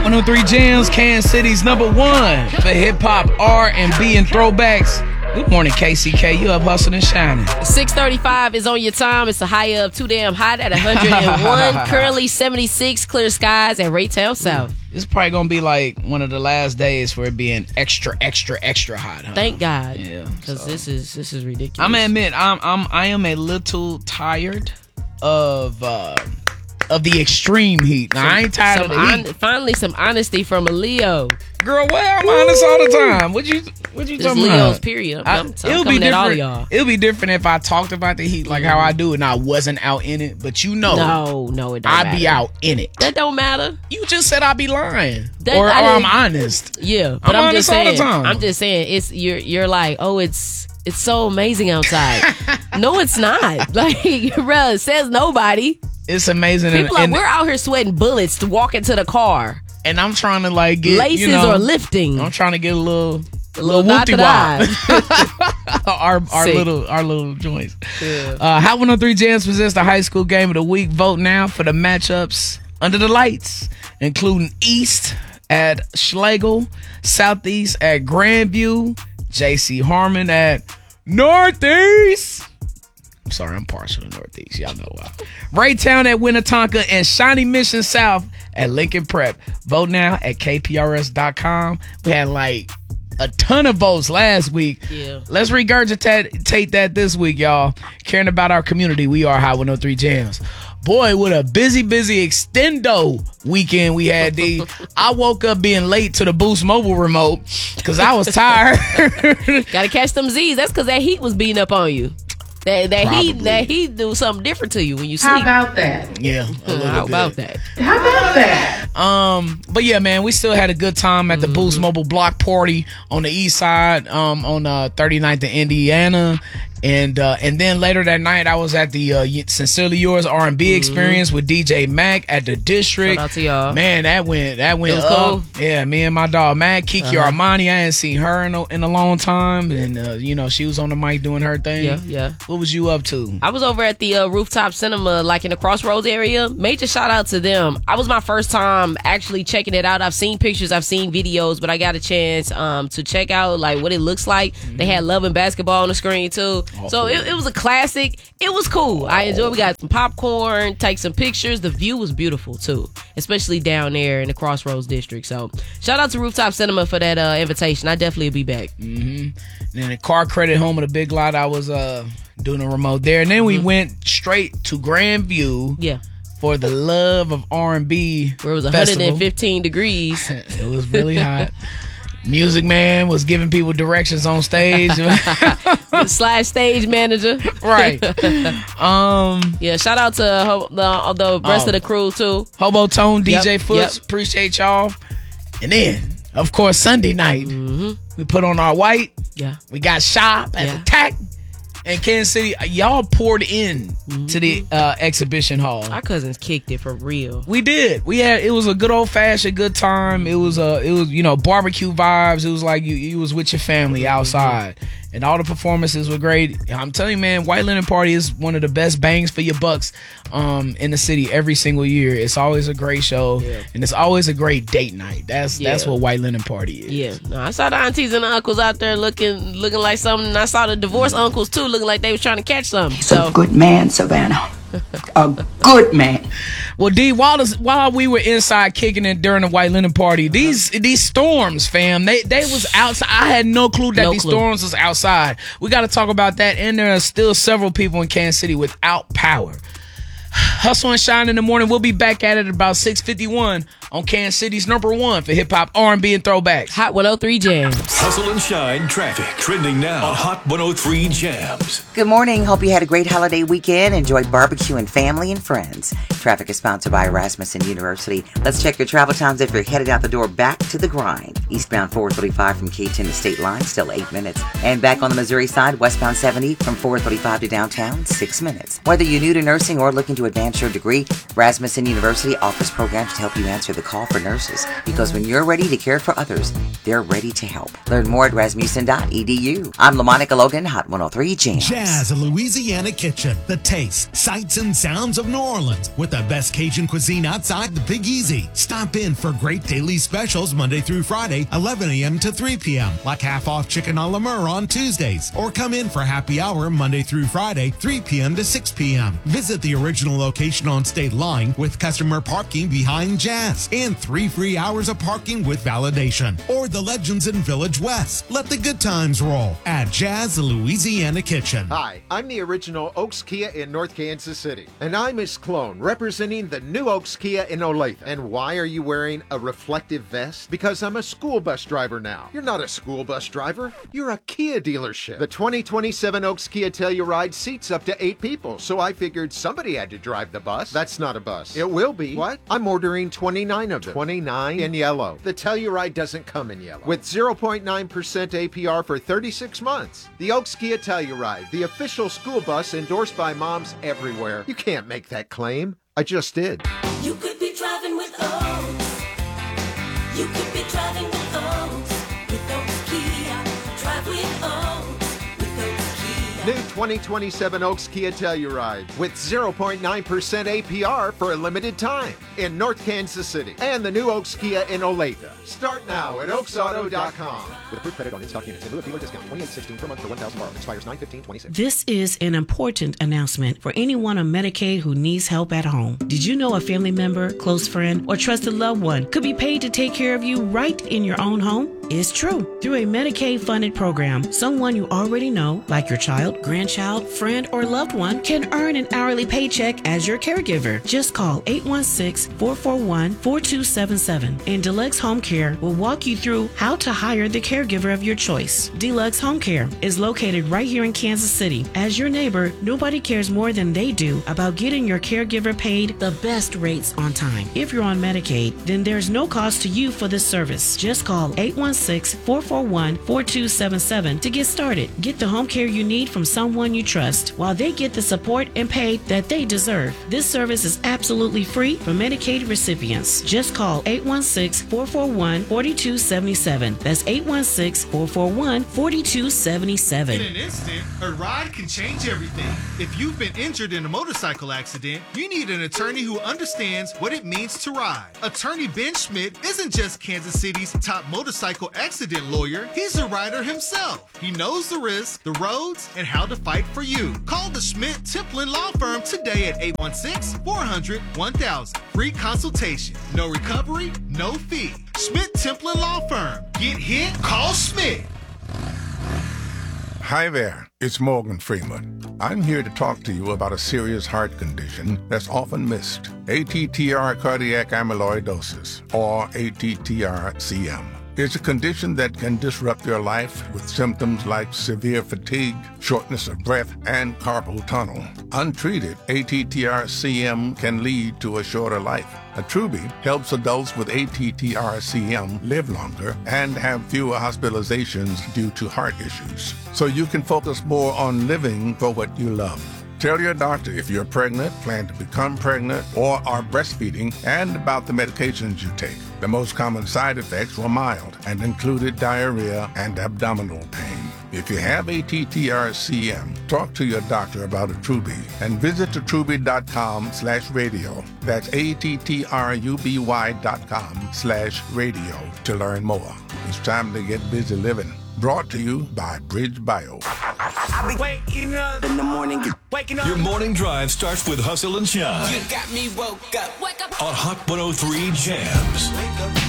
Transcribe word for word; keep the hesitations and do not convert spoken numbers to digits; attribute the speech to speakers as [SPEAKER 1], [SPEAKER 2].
[SPEAKER 1] one oh three Jams, Kansas City's number one for hip-hop, R and B, and throwbacks. Good morning, K C K. You up hustling and shining.
[SPEAKER 2] six thirty-five is on your time. It's a high up, too damn hot at one hundred one. Currently seventy-six, clear skies at Raytown South.
[SPEAKER 1] It's probably going to be like one of the last days for it being extra, extra, extra hot. Huh?
[SPEAKER 2] Thank God.
[SPEAKER 1] Yeah.
[SPEAKER 2] Because
[SPEAKER 1] so.
[SPEAKER 2] this is this is ridiculous.
[SPEAKER 1] I'm going to admit, I'm, I'm, I am a little tired of... Uh, of the extreme heat. Now, some, I ain't tired of the
[SPEAKER 2] on,
[SPEAKER 1] heat.
[SPEAKER 2] Finally, some honesty from a Leo.
[SPEAKER 1] Girl, well, I'm honest all the time. What you what you
[SPEAKER 2] this
[SPEAKER 1] talking
[SPEAKER 2] Leo's
[SPEAKER 1] about?
[SPEAKER 2] period.
[SPEAKER 1] I,
[SPEAKER 2] I'm, I'm
[SPEAKER 1] it'll
[SPEAKER 2] coming
[SPEAKER 1] be
[SPEAKER 2] at all
[SPEAKER 1] different.
[SPEAKER 2] y'all.
[SPEAKER 1] It'll be different if I talked about the heat like mm-hmm. how I do and I wasn't out in it. But you know,
[SPEAKER 2] no, no, it don't
[SPEAKER 1] I'd
[SPEAKER 2] matter.
[SPEAKER 1] be out in it.
[SPEAKER 2] That don't matter.
[SPEAKER 1] You just said I'd be lying,
[SPEAKER 2] that,
[SPEAKER 1] or, or
[SPEAKER 2] I'm
[SPEAKER 1] honest.
[SPEAKER 2] Yeah, but
[SPEAKER 1] I'm,
[SPEAKER 2] I'm just
[SPEAKER 1] honest
[SPEAKER 2] saying.
[SPEAKER 1] all the time.
[SPEAKER 2] I'm just saying. It's you're you're like, oh, it's it's so amazing outside. No, it's not. Like, bruh, it says nobody.
[SPEAKER 1] It's amazing.
[SPEAKER 2] People
[SPEAKER 1] and,
[SPEAKER 2] like,
[SPEAKER 1] and,
[SPEAKER 2] we're out here sweating bullets to walk into the car.
[SPEAKER 1] And I'm trying to like get
[SPEAKER 2] laces
[SPEAKER 1] you know,
[SPEAKER 2] are lifting.
[SPEAKER 1] I'm trying to get a little
[SPEAKER 2] a little
[SPEAKER 1] whoopty wop. our our
[SPEAKER 2] Sick.
[SPEAKER 1] little our little joints.
[SPEAKER 2] Yeah.
[SPEAKER 1] Uh, Hot one oh three Jams presents the high school game of the week. Vote now for the matchups under the lights, including East at Schlegel, Southeast at Grandview, J C Harmon at Northeast. I'm sorry, I'm partial to Northeast. Y'all know why. Raytown at Winnetonka and Shawnee Mission South at Lincoln Prep. Vote now at K P R S dot com. We had like a ton of votes last week.
[SPEAKER 2] Yeah.
[SPEAKER 1] Let's regurgitate that this week, y'all. Caring about our community, we are Hot one oh three Jams. Boy, what a busy, busy extendo weekend we had, D. I woke up being late to the Boost Mobile remote because I was tired.
[SPEAKER 2] Gotta catch them Z's. That's because that heat was beating up on you. That that
[SPEAKER 1] Probably.
[SPEAKER 2] heat that heat do something different to you when you sleep.
[SPEAKER 3] How about that?
[SPEAKER 1] Yeah.
[SPEAKER 2] How about that?
[SPEAKER 3] How about that?
[SPEAKER 1] Um, but yeah, man, we still had a good time at the mm-hmm. Boost Mobile block party on the east side, um, on uh, thirty-ninth in Indiana. And uh, and then later that night, I was at the uh, Sincerely Yours R and B mm-hmm. experience with D J Mac at the District.
[SPEAKER 2] Shout out to y'all.
[SPEAKER 1] Man, that went that went
[SPEAKER 2] it was
[SPEAKER 1] up.
[SPEAKER 2] cool.
[SPEAKER 1] Yeah, me and my dog Mac, Kiki
[SPEAKER 2] uh-huh.
[SPEAKER 1] Armani. I hadn't seen her in a, in a long time, and uh, you know she was on the mic doing her thing.
[SPEAKER 2] Yeah, yeah.
[SPEAKER 1] What was you up to?
[SPEAKER 2] I was over at the uh, Rooftop Cinema, like in the Crossroads area. Major shout out to them. I was my first time actually checking it out. I've seen pictures, I've seen videos, but I got a chance um, to check out like what it looks like. Mm-hmm. They had Love and Basketball on the screen too, oh, so cool. it, it was a classic. It was cool. I enjoyed. We got some popcorn, take some pictures. The view was beautiful too, especially down there in the Crossroads district. So shout out to Rooftop Cinema for that uh, invitation. I definitely will be back.
[SPEAKER 1] Mm-hmm. And then the car credit home of the Big Lot, I was uh, doing a remote there, and then we mm-hmm. went straight to Grandview.
[SPEAKER 2] Yeah.
[SPEAKER 1] For the love of R and B,
[SPEAKER 2] where it was one hundred fifteen degrees.
[SPEAKER 1] It was really hot. Music Man was giving people directions on stage.
[SPEAKER 2] Slash stage manager.
[SPEAKER 1] Right. Um.
[SPEAKER 2] Yeah, shout out to ho- the, the rest um, of the crew, too.
[SPEAKER 1] Hobo Tone, D J
[SPEAKER 2] yep,
[SPEAKER 1] Foots. Yep. Appreciate y'all. And then, of course, Sunday night, mm-hmm. we put on our white.
[SPEAKER 2] Yeah.
[SPEAKER 1] We got Shop at
[SPEAKER 2] yeah.
[SPEAKER 1] Attack. And Kansas City, y'all poured in mm-hmm. to the uh, exhibition hall.
[SPEAKER 2] Our cousins kicked it for real.
[SPEAKER 1] We did. We had. It was a good old fashioned good time. It was uh, it was you know barbecue vibes. It was like you you was with your family outside, mm-hmm. and all the performances were great. I'm telling you, man, White Linen Party is one of the best bangs for your bucks um, in the city every single year. It's always a great show, yeah. and it's always a great date night. That's yeah. that's what White Linen Party is.
[SPEAKER 2] Yeah. No, I saw the aunties and the uncles out there looking looking like something. And I saw the divorced mm-hmm. uncles too, looking like they was trying to catch something.
[SPEAKER 3] He's
[SPEAKER 2] so.
[SPEAKER 3] a good man, Savannah. A good man.
[SPEAKER 1] Well, D, while this, while we were inside kicking it during the White Linen Party, these uh-huh. these storms, fam, they they was outside. I had no clue that
[SPEAKER 2] no
[SPEAKER 1] these
[SPEAKER 2] clue.
[SPEAKER 1] storms was outside. We got to talk about that. And there are still several people in Kansas City without power. Hustle and Shine in the morning. We'll be back at it about six fifty-one on Kansas City's number one for hip hop, R and B, and throwbacks.
[SPEAKER 2] Hot one oh three Jams.
[SPEAKER 4] Hustle and Shine traffic trending now on Hot one oh three Jams.
[SPEAKER 5] Good morning. Hope you had a great holiday weekend. Enjoyed barbecue and family and friends. Traffic is sponsored by Rasmussen University. Let's check your travel times if you're headed out the door back to the grind. Eastbound four thirty-five from K ten to State Line, still eight minutes. And back on the Missouri side, westbound seventy from four thirty-five to downtown, six minutes. Whether you're new to nursing or looking to advance your degree, Rasmussen University offers programs to help you answer the call for nurses. Because when you're ready to care for others, they're ready to help. Learn more at rasmussen dot e d u. I'm LaMonica Logan, Hot one oh three Jams.
[SPEAKER 6] Jazz Louisiana Kitchen. The taste, sights, and sounds of New Orleans. With the best Cajun cuisine outside the Big Easy. Stop in for great daily specials Monday through Friday, eleven a.m. to three p.m. Like half-off chicken a la mure on Tuesdays. Or come in for happy hour Monday through Friday, three p.m. to six p.m. Visit the original location on State Line with customer parking behind Jazz. And three free hours of parking with validation. Or the Legends in Village West. Let the good times roll at Jazz Louisiana Kitchen.
[SPEAKER 7] Hi, I'm the original Oaks Kia in North Kansas City. And I'm Miss Clone, representing the new Oaks Kia in Olathe. And why are you wearing a reflective vest? Because I'm a school bus driver now. You're not a school bus driver. You're a Kia dealership. The twenty twenty-seven Oaks Kia Telluride seats up to eight people, so I figured somebody had to drive the bus. That's not a bus. It will be. What? I'm ordering twenty-nine of them. twenty-nine in yellow. The Telluride doesn't come in yellow. With zero point nine percent A P R for thirty-six months. The Oaks Kia Telluride, the official school bus endorsed by moms everywhere. You can't make that claim. I just did.
[SPEAKER 8] You could be driving with Oaks. You could be driving with Oaks. With Oaks Kia. Drive with Oaks. With Oaks Kia.
[SPEAKER 7] New twenty twenty-seven Oaks Kia Telluride with zero point nine percent A P R for a limited time in North Kansas City. And the new Oaks Kia in Olathe. Start now at oaks auto dot com. With approved credit on in-stock units and lieu of dealer discount, twenty-eight sixteen per month for one thousand borrowed. Expires nine fifteen twenty-six.
[SPEAKER 9] This is an important announcement for anyone on Medicaid who needs help at home. Did you know a family member, close friend, or trusted loved one could be paid to take care of you right in your own home? It's true. Through a Medicaid-funded program, someone you already know, like your child, grandchild, friend, or loved one, can earn an hourly paycheck as your caregiver. Just call eight one six, four four one, four two seven seven, and Deluxe Home Care will walk you through how to hire the caregiver of your choice. Deluxe Home Care is located right here in Kansas City. As your neighbor, nobody cares more than they do about getting your caregiver paid the best rates on time. If you're on Medicaid, then there's no cost to you for this service. Just call eight one six, four four one, four two seven seven to get started. Get the home care you need from someone you trust while they get the support and pay that they deserve. This service is absolutely free for Medicaid recipients. Just call eight one six, four four one, four two seven seven. That's eight one six, four four one, four two seven seven.
[SPEAKER 10] In an instant, a ride can change everything. If you've been injured in a motorcycle accident, you need an attorney who understands what it means to ride. Attorney Ben Schmidt isn't just Kansas City's top motorcycle accident lawyer, he's a rider himself. He knows the risks, the roads, and how to fight for you. Call the Schmidt Templin Law Firm today at eight one six, four hundred, one thousand. Free consultation. No recovery, no fee. Schmidt Templin Law Firm. Get hit? Call Schmidt.
[SPEAKER 11] Hi there, it's Morgan Freeman. I'm here to talk to you about a serious heart condition that's often missed. A T T R cardiac amyloidosis, or A T T R C M. It's a condition that can disrupt your life with symptoms like severe fatigue, shortness of breath, and carpal tunnel. Untreated, A T T R C M can lead to a shorter life. Attruby helps adults with A T T R C M live longer and have fewer hospitalizations due to heart issues, so you can focus more on living for what you love. Tell your doctor if you're pregnant, plan to become pregnant, or are breastfeeding, and about the medications you take. The most common side effects were mild and included diarrhea and abdominal pain. If you have A T T R C M, talk to your doctor about Attruby and visit attruby.com slash radio. That's A-T-T-R-U-B-Y dot com slash radio to learn more. It's time to get busy living. Brought to you by Bridge Bio.
[SPEAKER 12] I be waking up in the morning, waking up.
[SPEAKER 4] Your morning drive starts with Hustle and Shine
[SPEAKER 12] You got me woke up. Wake up.
[SPEAKER 4] on Hot one oh three Jams.
[SPEAKER 12] Wake up